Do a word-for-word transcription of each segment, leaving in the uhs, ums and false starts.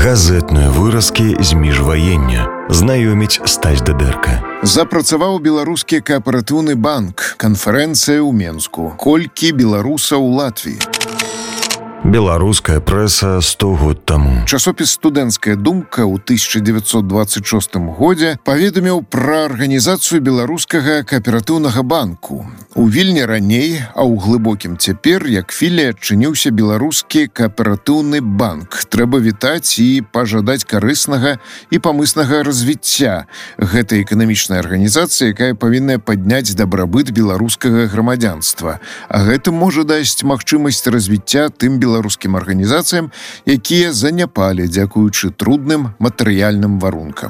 Газетныя выразкі з міжваення. Знаёміць Стась Дыдэрка. Запрацаваў беларускі кааператыўны банк. Канферэнцыя ў Менску. Колькі беларусаў у Латвіі. Беларуская прэса сто год таму. Часопіс «Студэнцкая думка» ў тысяча дзевяцьсот дваццаць шостым годзе паведаміў пра арганізацыю беларускага кааператыўнага банку. У Вільні раней, а ў глыбокім цяпер, як філія адчыніўся беларускі кааператыўны банк. Трэба вітаць і пажадаць карыснага і памыснага развіцця гэтай эканамічнай арганізацыі, якая павінна падняць дабрабыт беларускага грамадзянства. А гэта можа дасць магчымасць развіцця тым беларускім беларускім арганізацыям, якія заняпалі дзякуючы трудным матэрыяльным варункам.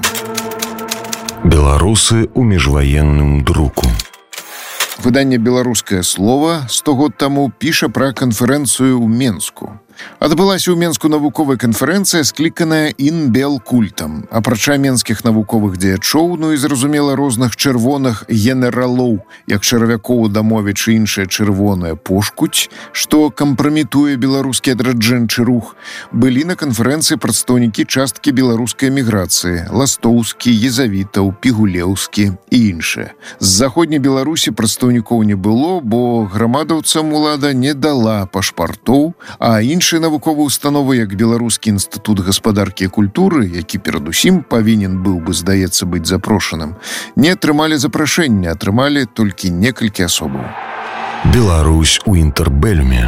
Беларусы ў міжваенным друку. Выданне «Беларускае слова» сто год таму піша пра канферэнцыю ў Менску. Адбылася ў Менску навуковая канферэнцыя, скліканая інбелкультам. Апрача менскіх навуковых дзеячоў, ну і, зразумела, розных чырвоных генералоў, як Чарвякоў, Адамовіч і іншая чырвоная пошкуць, што кампраметуе беларускі адраджэнчы рух, былі на канферэнцыі прадстаўнікі часткі беларускай эміграцыі: Ластоўскі, Езавітаў, Пігулеўскі і іншыя. З заходняй Беларусі прадстаўнікоў не было, бо грамадаўцам улада не дала пашпартоў, а іншыя Іншыя навуковыя установы, як Беларускі інстытут гаспадаркі і культуры, які перадусім павінен быў бы, здаецца, быць запрошаным, не атрымалі запрашэння, атрымалі толькі некалькі асобаў. Беларусь у інтэрбэльме.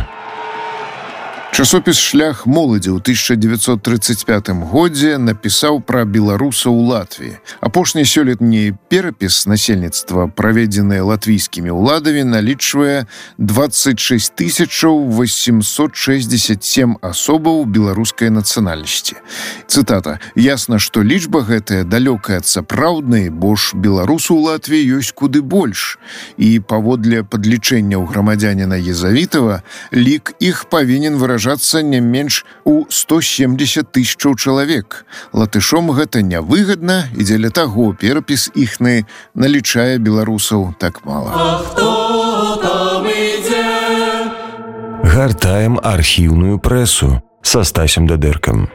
Часопіс «Шлях моладзі» ў тысяча дзевяцьсот трыццаць пятым годзе напісаў пра беларусаў у Латвіі. Апошні сёлетні перапіс насельніцтва, праведзены латвійскімі ўладамі, налічвае двадцать шесть тысяч восемьсот шестьдесят семь асобаў беларускай нацыянальнасці. Цытата: «Ясна, што лічба гэтая далёкая ад сапраўднай, бо ж беларусу ў Латвіі ёсць куды больш. І паводле падлічэнняў грамадзяніна Езавітава, лік іх павінен выражаць не менш у сто семьдесят тысячаў чалавек. Латышом гэта нявыгадна, і дзеля таго перапіс іхны налічае беларусаў так мала. А хто там ідзе? Гартаем архіўную прэсу са Стасем Дыдэркам.